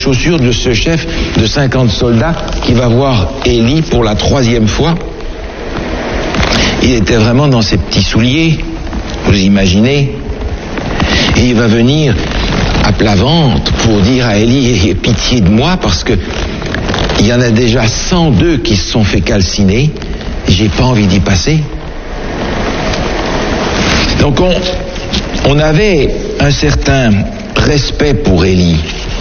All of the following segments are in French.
chaussures de ce chef de 50 soldats qui va voir Élie pour la 3e fois. Il était vraiment dans ses petits souliers, vous imaginez, et il va venir à plat ventre pour dire à Élie, ayez pitié de moi parce que il y en a déjà 102 qui se sont fait calciner, j'ai pas envie d'y passer. Donc on avait un certain respect pour Élie.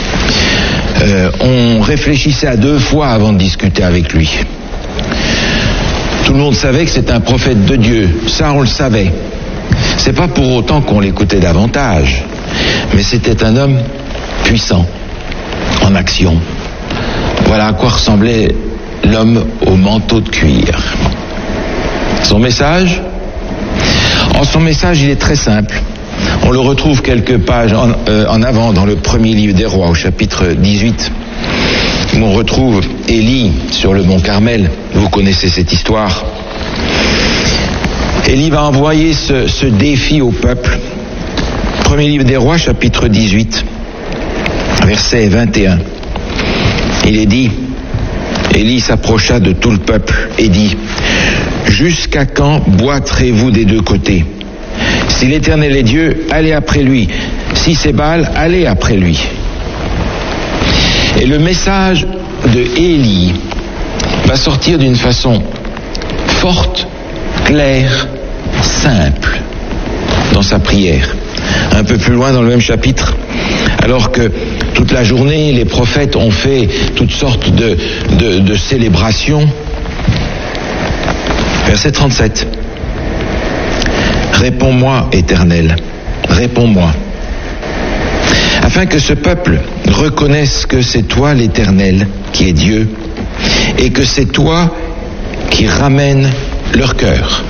On réfléchissait à 2 fois avant de discuter avec lui. Tout le monde savait que c'était un prophète de Dieu, ça on le savait. C'est pas pour autant qu'on l'écoutait davantage, mais c'était un homme puissant, en action. Voilà à quoi ressemblait l'homme au manteau de cuir. Son message, il est très simple. On le retrouve quelques pages en avant dans le premier livre des Rois, au chapitre 18, où on retrouve Élie sur le mont Carmel. Vous connaissez cette histoire. Élie va envoyer ce défi au peuple. Premier livre des Rois, chapitre 18, verset 21. Il est dit, Élie s'approcha de tout le peuple et dit, « Jusqu'à quand boiterez-vous des 2 côtés ? Si l'Éternel est Dieu, allez après lui. Si c'est Baal, allez après lui. » Et le message de Élie va sortir d'une façon forte, claire, simple dans sa prière. Un peu plus loin dans le même chapitre, alors que toute la journée, les prophètes ont fait toutes sortes de célébrations. Verset 37. Réponds-moi, Éternel, réponds-moi, afin que ce peuple reconnaisse que c'est toi, l'Éternel, qui est Dieu, et que c'est toi qui ramènes leur cœur.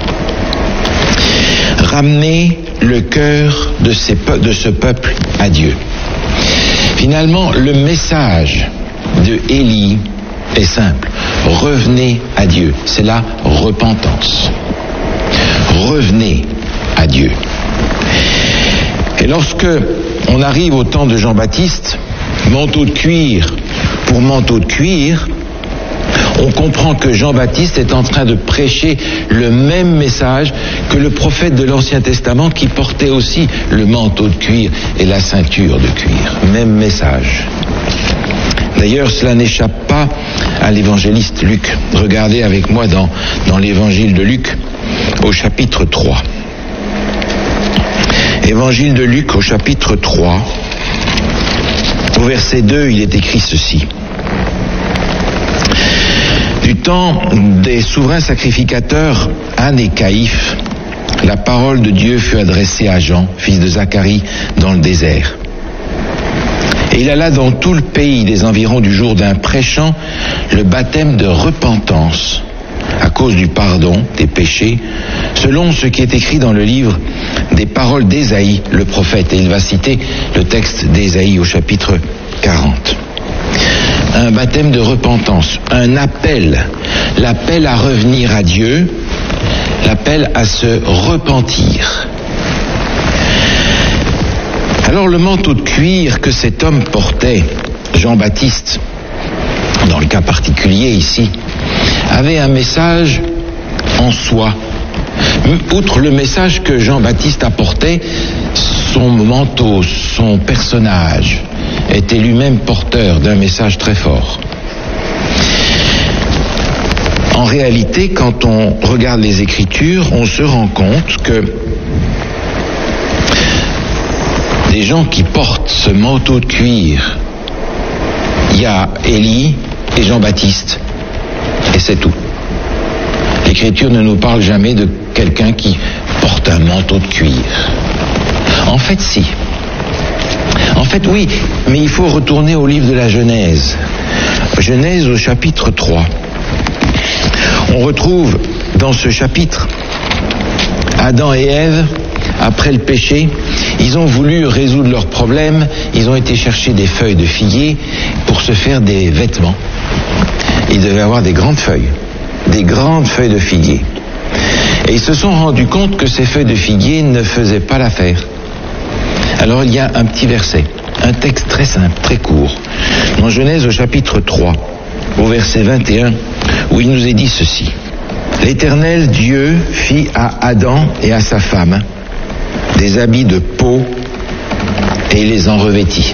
Ramener le cœur de ce peuple à Dieu. Finalement, le message de Élie est simple. Revenez à Dieu. C'est la repentance. Revenez à Dieu. Et lorsque on arrive au temps de Jean-Baptiste, manteau de cuir pour manteau de cuir, on comprend que Jean-Baptiste est en train de prêcher le même message que le prophète de l'Ancien Testament qui portait aussi le manteau de cuir et la ceinture de cuir. Même message. D'ailleurs, cela n'échappe pas à l'évangéliste Luc. Regardez avec moi dans l'évangile de Luc, au chapitre 3. Évangile de Luc, au chapitre 3, au verset 2, il est écrit ceci. Du temps des souverains sacrificateurs, Anne et Caïphe, la parole de Dieu fut adressée à Jean, fils de Zacharie, dans le désert. Et il alla dans tout le pays des environs du Jourdain, prêchant le baptême de repentance à cause du pardon des péchés, selon ce qui est écrit dans le livre des paroles d'Ésaïe, le prophète. Et il va citer le texte d'Ésaïe au chapitre 40. Un baptême de repentance, un appel, l'appel à revenir à Dieu, l'appel à se repentir. Alors le manteau de cuir que cet homme portait, Jean-Baptiste, dans le cas particulier ici, avait un message en soi. Outre le message que Jean-Baptiste apportait, son manteau, son personnage, était lui-même porteur d'un message très fort. En réalité, quand on regarde les Écritures, on se rend compte que des gens qui portent ce manteau de cuir, il y a Élie et Jean-Baptiste, et c'est tout. L'Écriture ne nous parle jamais de quelqu'un qui porte un manteau de cuir. En fait, si. En fait, oui, mais il faut retourner au livre de la Genèse. Genèse au chapitre 3. On retrouve dans ce chapitre Adam et Ève, après le péché, ils ont voulu résoudre leurs problèmes, ils ont été chercher des feuilles de figuier pour se faire des vêtements. Ils devaient avoir des grandes feuilles de figuier. Et ils se sont rendus compte que ces feuilles de figuier ne faisaient pas l'affaire. Alors il y a un petit verset un texte très simple, très court, dans Genèse au chapitre 3, au verset 21, où il nous est dit ceci. L'Éternel Dieu fit à Adam et à sa femme des habits de peau et les en revêtit.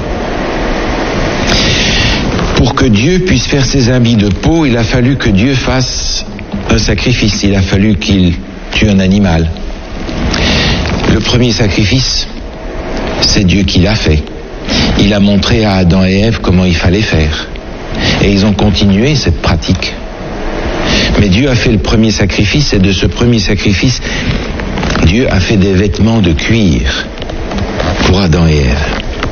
Pour que Dieu puisse faire ces habits de peau, il a fallu que Dieu fasse un sacrifice, il a fallu qu'il tue un animal. Le premier sacrifice, c'est Dieu qui l'a fait. Il a montré à Adam et Ève comment il fallait faire. Et ils ont continué cette pratique. Mais Dieu a fait le premier sacrifice, et de ce premier sacrifice, Dieu a fait des vêtements de cuir pour Adam et Ève.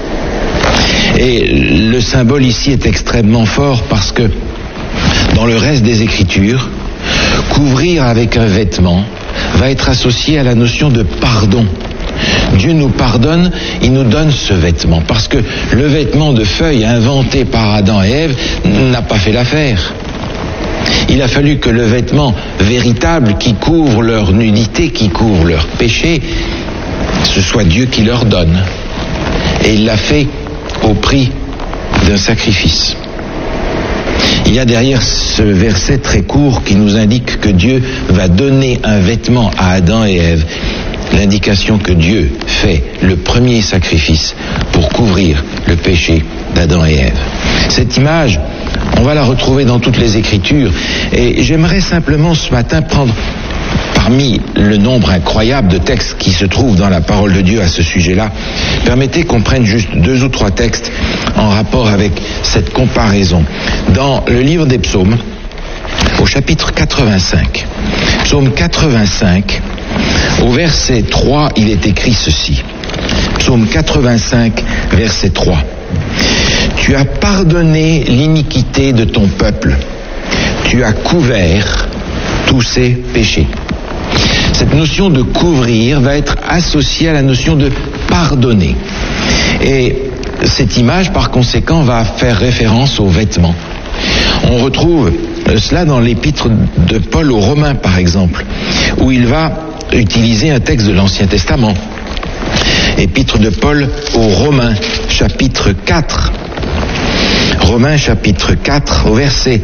Et le symbole ici est extrêmement fort parce que dans le reste des Écritures, couvrir avec un vêtement va être associé à la notion de pardon. Dieu nous pardonne, il nous donne ce vêtement, parce que le vêtement de feuilles inventé par Adam et Ève n'a pas fait l'affaire. Il a fallu que le vêtement véritable qui couvre leur nudité, qui couvre leur péché, ce soit Dieu qui leur donne. Et il l'a fait au prix d'un sacrifice. Il y a derrière ce verset très court qui nous indique que Dieu va donner un vêtement à Adam et Ève, l'indication que Dieu fait le premier sacrifice pour couvrir le péché d'Adam et Ève. Cette image, on va la retrouver dans toutes les Écritures, et j'aimerais simplement ce matin prendre, parmi le nombre incroyable de textes qui se trouvent dans la parole de Dieu à ce sujet-là, permettez qu'on prenne juste 2 ou 3 textes en rapport avec cette comparaison. Dans le livre des psaumes, au chapitre 85, psaume 85, au verset 3, il est écrit ceci. Psaume 85, verset 3. Tu as pardonné l'iniquité de ton peuple. Tu as couvert tous ses péchés. Cette notion de couvrir va être associée à la notion de pardonner. Et cette image, par conséquent, va faire référence aux vêtements. On retrouve cela dans l'épître de Paul aux Romains, par exemple, où il va utiliser un texte de l'Ancien Testament. Épître de Paul aux Romains, chapitre 4. Romains, chapitre 4, au verset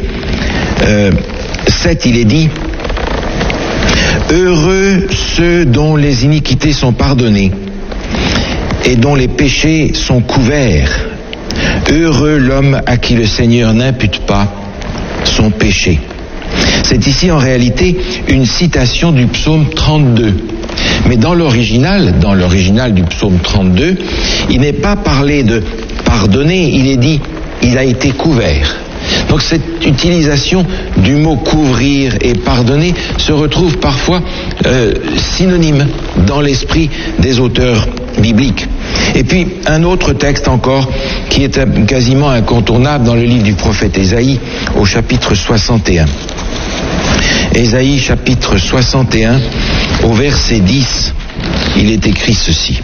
7, il est dit « Heureux ceux dont les iniquités sont pardonnées et dont les péchés sont couverts. Heureux l'homme à qui le Seigneur n'impute pas son péché. » C'est ici en réalité une citation du psaume 32. Mais dans l'original du psaume 32, il n'est pas parlé de pardonner, il est dit il a été couvert. Donc cette utilisation du mot couvrir et pardonner se retrouve parfois synonyme dans l'esprit des auteurs bibliques. Et puis un autre texte encore qui est quasiment incontournable dans le livre du prophète Ésaïe au chapitre 61. Ésaïe chapitre 61 au verset 10, il est écrit ceci.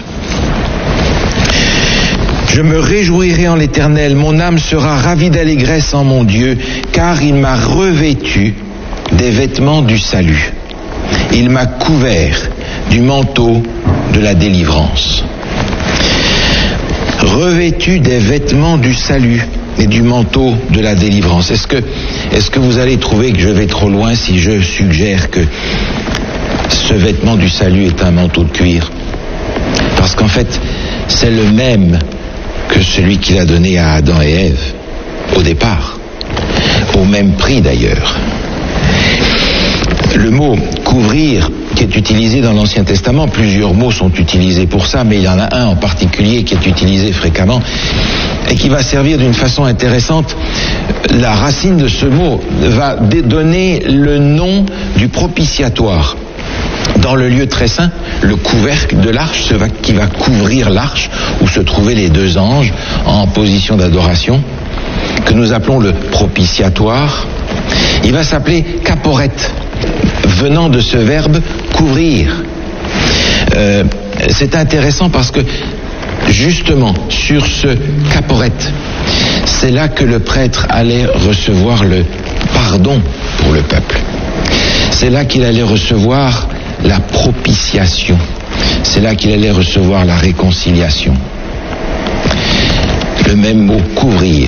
Je me réjouirai en l'Éternel, mon âme sera ravie d'allégresse en mon Dieu, car il m'a revêtu des vêtements du salut. Il m'a couvert du manteau de la délivrance. Revêtu des vêtements du salut et du manteau de la délivrance. Est-ce que vous allez trouver que je vais trop loin si je suggère que ce vêtement du salut est un manteau de cuir? Parce qu'en fait, c'est le même que celui qu'il a donné à Adam et Ève au départ, au même prix d'ailleurs. Le mot couvrir qui est utilisé dans l'Ancien Testament, plusieurs mots sont utilisés pour ça, mais il y en a un en particulier qui est utilisé fréquemment et qui va servir d'une façon intéressante. La racine de ce mot va donner le nom du propitiatoire. Dans le lieu très saint, le couvercle de l'arche qui va couvrir l'arche où se trouvaient les 2 anges en position d'adoration, que nous appelons le propitiatoire, il va s'appeler caporette, venant de ce verbe couvrir. C'est intéressant parce que justement sur ce caporette, c'est là que le prêtre allait recevoir le pardon pour le peuple. C'est là qu'il allait recevoir la propitiation. C'est là qu'il allait recevoir la réconciliation. le même mot couvrir.